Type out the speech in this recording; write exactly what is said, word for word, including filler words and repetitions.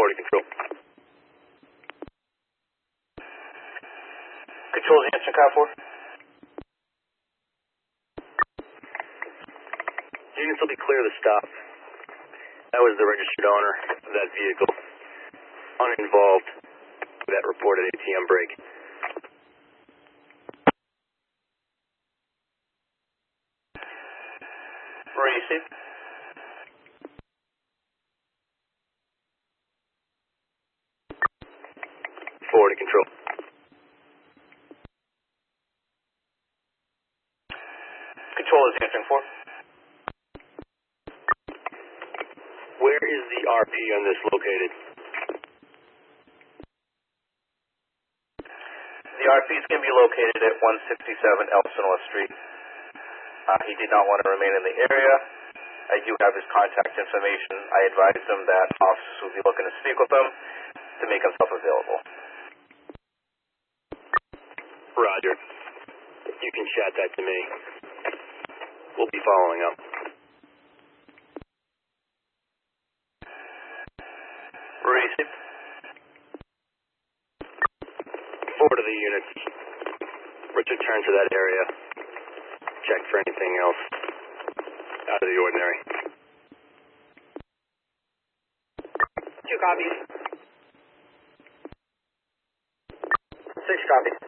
Forward to control. Control is answering car four. Units will be clear of the stop. That was the registered owner of that vehicle. Uninvolved with that reported A T M break. Receive. Forward to control. Control is answering four. Where is the R P on this located? The R P is going to be located at one sixty-seven Elson North Street. Uh, he did not want to remain in the area. I do have his contact information. I advised him that officers will be looking to speak with him to make himself available. Roger. You can chat that to me. We'll be following up. Receive. Forward to the units. Let's return to that area. Check for anything else out of the ordinary. Two copies. Six copies.